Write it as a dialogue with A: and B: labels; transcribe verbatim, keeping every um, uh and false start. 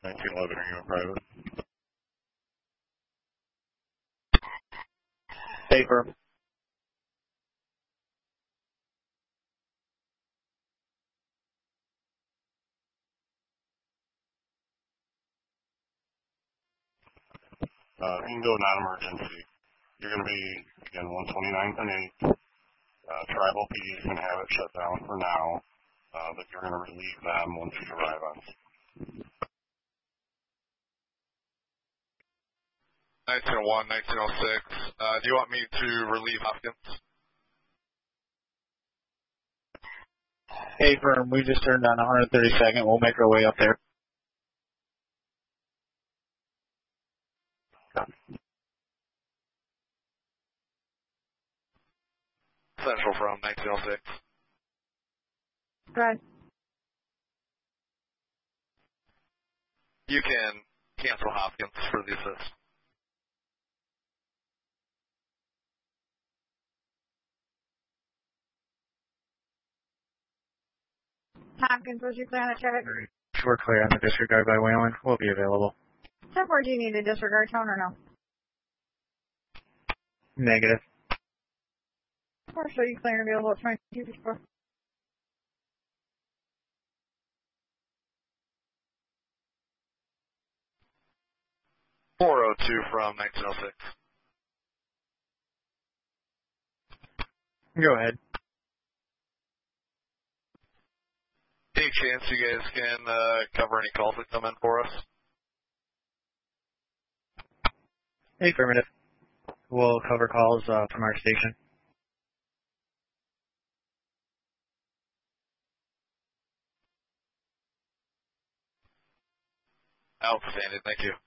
A: nineteen eleven, are you a private?
B: Paper.
A: Uh, you can go non-emergency. You're going to be, again, one twenty-ninth and eighth. Uh, tribal P D is going to have it shut down for now, uh, but you're going to relieve them once you arrive on scene.
C: nineteen oh one, nineteen oh six. Uh, do you want me to relieve Hopkins?
B: Hey, firm, we just turned on one thirty-second. We'll make our way up there.
C: Central from nineteen oh six.
D: Good.
C: You can cancel Hopkins for the assist.
D: Hopkins, was you clear on the traffic?
B: We're clear on the disregard by Whalen. We'll be available.
D: How far do you need a disregard tone or no?
B: Negative.
D: Or so you clear and available at twenty-two fifty-four.
C: four oh two from nineteen oh six.
B: Go ahead.
C: Any chance you guys can uh, cover any calls that come in for us?
B: Affirmative. We'll cover calls uh, from our station.
C: Outstanding, thank you.